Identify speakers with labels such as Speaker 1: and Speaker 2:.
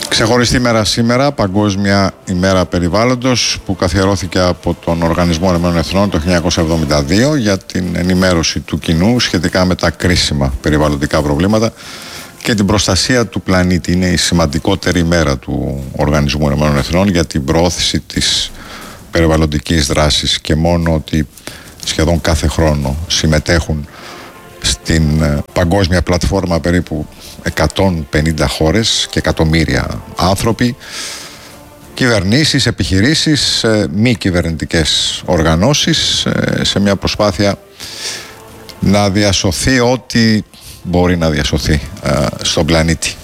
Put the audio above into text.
Speaker 1: Ξεχωριστή μέρα σήμερα, Παγκόσμια ημέρα περιβάλλοντος, που καθιερώθηκε από τον Οργανισμό Ηνωμένων Εθνών το 1972 για την ενημέρωση του κοινού σχετικά με τα κρίσιμα περιβαλλοντικά προβλήματα και την προστασία του πλανήτη. Είναι η σημαντικότερη ημέρα του Οργανισμού Ηνωμένων Εθνών για την προώθηση της περιβαλλοντικής δράσης, και μόνο ότι σχεδόν κάθε χρόνο συμμετέχουν στην παγκόσμια πλατφόρμα περίπου 150 χώρες και εκατομμύρια άνθρωποι, κυβερνήσεις, επιχειρήσεις, μη κυβερνητικές οργανώσεις, σε μια προσπάθεια να διασωθεί ό,τι μπορεί να διασωθεί στον πλανήτη.